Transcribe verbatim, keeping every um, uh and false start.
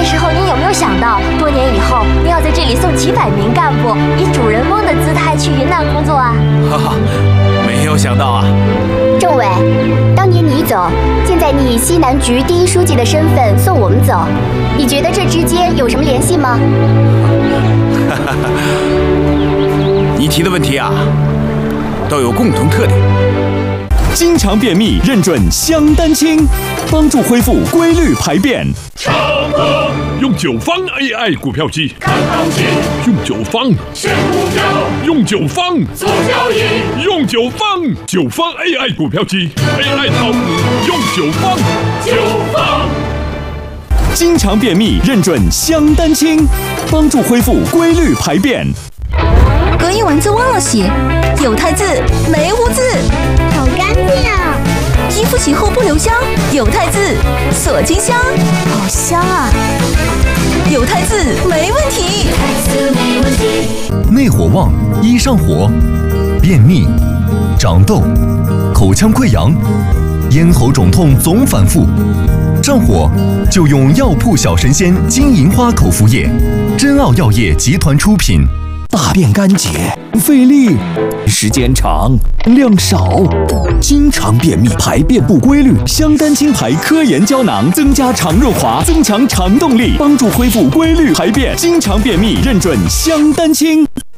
时候您有没有想到，多年以后您要在这里送几百名干部以主人翁的姿态去云南工作啊？ 哈哈，没有想到啊。 政委，当年你走，现在你以西南局第一书记的身份送我们走，你觉得这之间有什么联系吗？ 哈哈哈，你提的问题啊，都有共同特点。 经常便秘认准香丹清，帮助恢复规律排便。 长乐用九方 A I 股票机看行情，用九方选股票，用九方做交易，用九方九方 A I 股票机 A I 炒股用九方九方。 经常便秘认准香丹清，帮助恢复规律排便。 隔音丸子忘了洗，有汰渍没污渍， 好干净啊！ 衣服洗后不留香，有汰渍锁金香，好香啊！有汰渍没问题， 内火旺，易上火，便秘、长痘、口腔溃疡、咽喉肿痛总反复，上火就用药铺小神仙金银花口服液，真奥药业集团出品。 大便干结，费力，时间长，量少，经常便秘，排便不规律。香丹清牌科研胶囊增加肠润滑，增强肠动力，帮助恢复规律排便。经常便秘认准香丹清。